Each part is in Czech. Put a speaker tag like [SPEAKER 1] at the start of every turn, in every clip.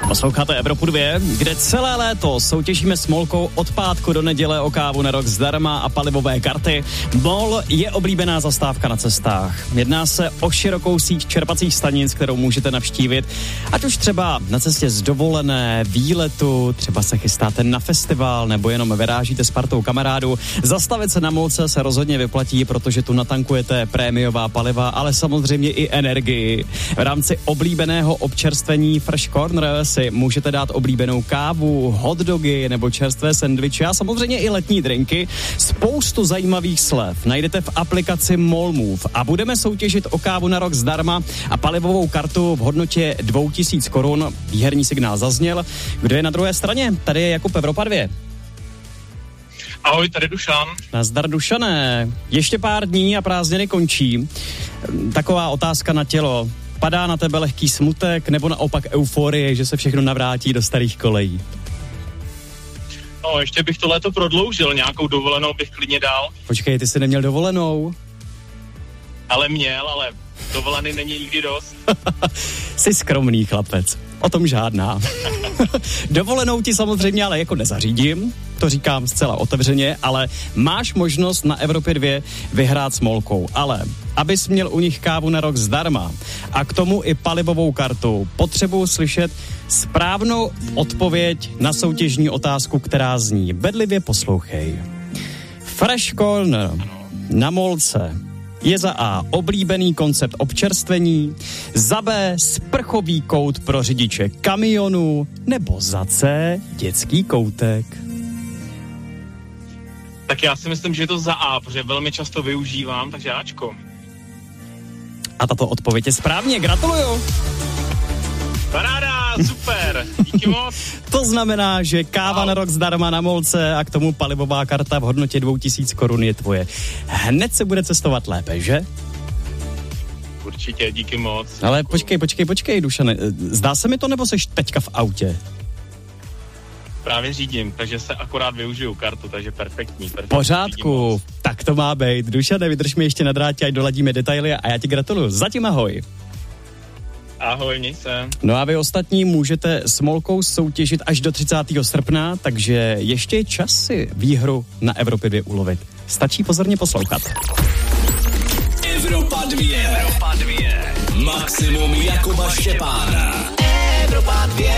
[SPEAKER 1] Posloucháte Evropu 2, kde celé léto soutěžíme s Molkou od pátku do neděle o kávu na rok zdarma a palivové karty. Mol je oblíbená zastávka na cestách. Jedná se o širokou síť čerpacích stanic, kterou můžete navštívit, ať už třeba na cestě z dovolené, výletu, třeba se chystáte na festival nebo jenom vyrážíte s partou kamarádů. Zastavit se na Molce se rozhodně vyplatí, protože tu natankujete prémiová paliva, ale samozřejmě i energii. V rámci oblíbeného občerstvení Fresh Corner si můžete dát oblíbenou kávu, hotdogy nebo čerstvé sendviče a samozřejmě i letní drinky. Spoustu zajímavých slev najdete v aplikaci MOLmove a budeme soutěžit o kávu na rok zdarma a palivovou kartu v hodnotě 2000 korun. Výherní signál zazněl. Kdo je na druhé straně? Tady je Jakub, Evropa 2.
[SPEAKER 2] Ahoj, tady Dušan.
[SPEAKER 1] Nazdar, Dušané. Ještě pár dní a prázdniny končí. Taková otázka na tělo. Padá na tebe lehký smutek nebo naopak euforie, že se všechno navrátí do starých kolejí?
[SPEAKER 2] No, ještě bych to léto prodloužil, nějakou dovolenou bych klidně dal.
[SPEAKER 1] Počkej, ty jsi neměl dovolenou?
[SPEAKER 2] Ale dovolený není nikdy dost.
[SPEAKER 1] Jsi skromný chlapec, o tom žádná. Dovolenou ti samozřejmě ale jako nezařídím, to říkám zcela otevřeně, ale máš možnost na Evropě 2 vyhrát s Molkou. Ale abys měl u nich kávu na rok zdarma a k tomu i palivovou kartu, potřebuji slyšet správnou odpověď na soutěžní otázku, která zní. Bedlivě poslouchej. Fresh Corner na Molce je za A oblíbený koncept občerstvení, za B sprchový kout pro řidiče kamionů nebo za C dětský koutek.
[SPEAKER 2] Tak já si myslím, že je to za A, protože velmi často využívám, takže Ačko.
[SPEAKER 1] A tato odpověď je správně, gratuluju.
[SPEAKER 2] Paráda, super, díky moc.
[SPEAKER 1] To znamená, že káva na rok zdarma na Molce a k tomu palivová karta v hodnotě 2000 korun je tvoje. Hned se bude cestovat lépe, že?
[SPEAKER 2] Určitě, díky moc.
[SPEAKER 1] Ale počkej, Dušane, zdá se mi to, nebo seš teďka v autě?
[SPEAKER 2] Právě řídím, takže se akorát využiju kartu, takže perfektní.
[SPEAKER 1] Pořádku, tak to má být. Dušane, vydrž mi ještě na drátě, ať doladíme detaily a já ti gratuluju. Zatím ahoj.
[SPEAKER 2] Ahoj, měj se.
[SPEAKER 1] No a vy ostatní můžete s Molkou soutěžit až do 30. srpna, takže ještě je čas si výhru na Evropě 2 ulovit. Stačí pozorně poslouchat.
[SPEAKER 3] Evropa 2. Maximum Jakuba Štěpána. Evropa 2.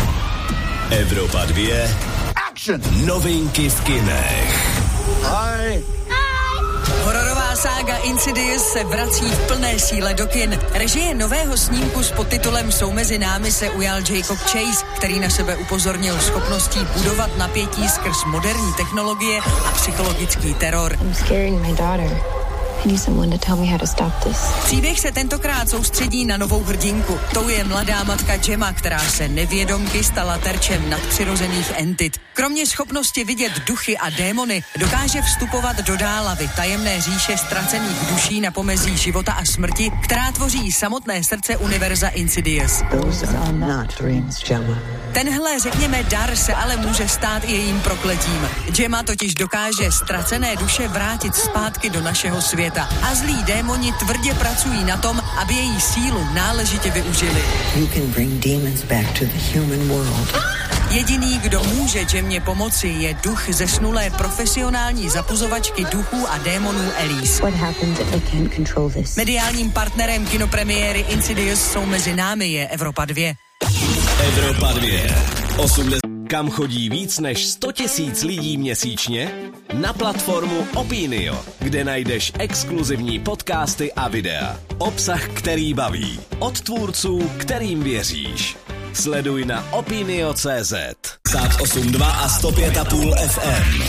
[SPEAKER 3] Evropa 2. Action. Novinky v kinech.
[SPEAKER 4] Hi.
[SPEAKER 5] Hororová sága Insidious se vrací v plné síle do kin. Režie nového snímku s podtitulem Jsou mezi námi se ujal Jacob Chase, který na sebe upozornil schopností budovat napětí skrz moderní technologie a psychologický teror.
[SPEAKER 4] I'm scaring my daughter. I need someone to tell me how to stop this.
[SPEAKER 5] Příběh se tentokrát soustředí na novou hrdinku. Tou je mladá matka Gemma, která se nevědomky stala terčem nadpřirozených entit. Kromě schopnosti vidět duchy a démony, dokáže vstupovat do dálavy tajemné říše ztracených duší na pomezí života a smrti, která tvoří samotné srdce univerza Insidious.
[SPEAKER 6] Those are not dreams, Gemma.
[SPEAKER 5] Tenhle, řekněme, dar se ale může stát i jejím prokletím. Gemma totiž dokáže ztracené duše vrátit zpátky do našeho světa. A zlí démoni tvrdě pracují na tom, aby její sílu náležitě využili.
[SPEAKER 6] You can bring demons back to the human world.
[SPEAKER 5] Jediný, kdo může Gemmě pomoci, je duch zesnulé profesionální zapuzovačky duchů a démonů Elise.
[SPEAKER 4] What happens if I can't control this?
[SPEAKER 5] Mediálním partnerem kinopremiéry Insidious Jsou mezi námi je Evropa 2.
[SPEAKER 3] Evropa 2. Kam chodí víc než 100 000 lidí měsíčně? Na platformu Opinio, kde najdeš exkluzivní podcasty a videa. Obsah, který baví. Od tvůrců, kterým věříš. Sleduj na opinio.cz. 8.2 a 105,5 FM.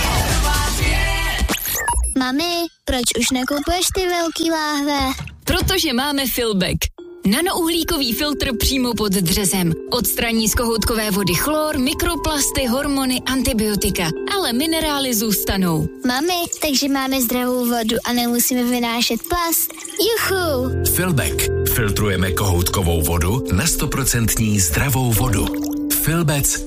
[SPEAKER 7] Mami, proč už nekupuješ ty velký láhve?
[SPEAKER 8] Protože máme Filbek. Nanouhlíkový filtr přímo pod dřezem. Odstraní z kohoutkové vody chlor, mikroplasty, hormony, antibiotika. Ale minerály zůstanou.
[SPEAKER 7] Mami, takže máme zdravou vodu a nemusíme vynášet plast. Juchu!
[SPEAKER 9] Filbek. Filtrujeme kohoutkovou vodu na 100% zdravou vodu. Filbec